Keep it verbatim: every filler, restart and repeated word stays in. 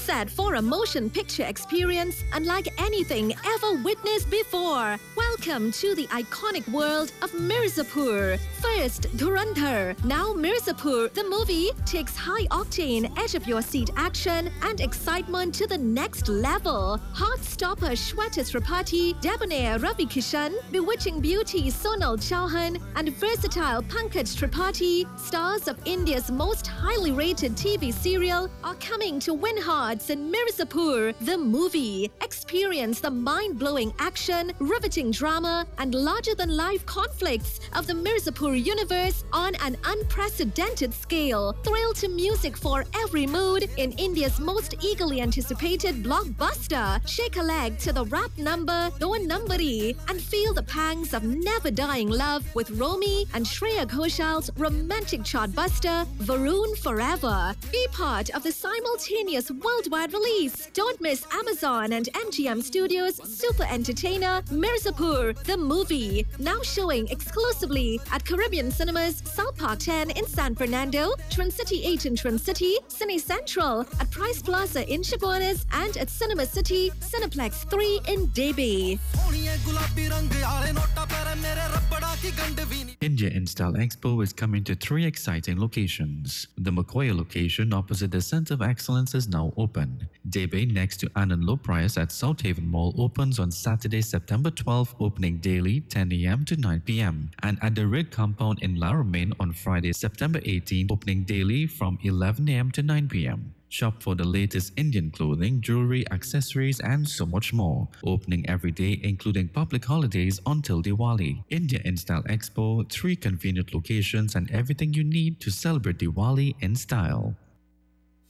set for a motion picture experience unlike anything ever witnessed before. Welcome to the iconic world of Mirzapur. First, Dhurandhar. Now Mirzapur, the movie, takes high-octane, edge-of-your-seat action and excitement to the next level. Heart-stopper Shweta Tripathi, debonair Ravi Kishan, bewitching beauty Sonal Chauhan, and versatile Pankaj Tripathi, stars of India's most highly rated T V serial, are coming to win hearts in Mirzapur, the movie. Experience the mind-blowing action, riveting drama, and larger-than-life conflicts of the Mirzapur universe on an unprecedented scale. Thrill to music for every mood in India's most eagerly anticipated blockbuster. Shake a leg to the rap number Do Numbari and feel the pangs of never-dying love with Romy and Shreya Ghoshal's romantic chartbuster Varun Forever. Be part of the simultaneous worldwide release. Don't miss Amazon and M G M Studios' super entertainer Mirzapur, the movie. Now showing exclusively at Caribbean Cinemas, South Park ten in San Fernando, Trincity eight in Trincity, Cine Central, at Price Plaza in Chaguanas, and at Cinema City, Cineplex three in Debi. India Install Expo is coming to three exciting locations. The Makoya location opposite the Center of Excellence is now open. Debe next to Anand Low Price at South Haven Mall opens on Saturday, September twelfth, opening daily ten a m to nine p m And at the Rig Compound in Laramine on Friday, September eighteenth, opening daily from eleven a m to nine p m Shop for the latest Indian clothing, jewelry, accessories, and so much more. Opening every day, including public holidays until Diwali. India Install Expo, three convenient locations and everything you need to celebrate Diwali in style.